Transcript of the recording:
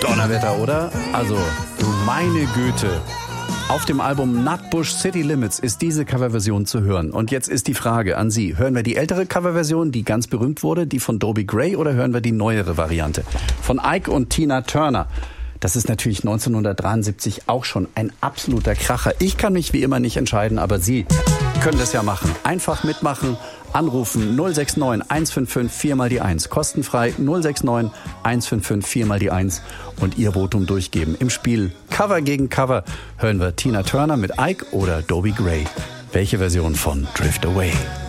Donnerwetter, oder? Also, du meine Güte. Auf dem Album Nutbush City Limits ist diese Coverversion zu hören. Und jetzt ist die Frage an Sie. Hören wir die ältere Coverversion, die ganz berühmt wurde, die von Dobie Gray, oder hören wir die neuere Variante? Von Ike und Tina Turner. Das ist natürlich 1973 auch schon ein absoluter Kracher. Ich kann mich wie immer nicht entscheiden, aber Sie können das ja machen. Einfach mitmachen, anrufen 069 155 4 mal die 1. Kostenfrei 069 155 4 mal die 1 und Ihr Votum durchgeben. Im Spiel Cover gegen Cover hören wir Tina Turner mit Ike oder Dobie Gray. Welche Version von Drift Away?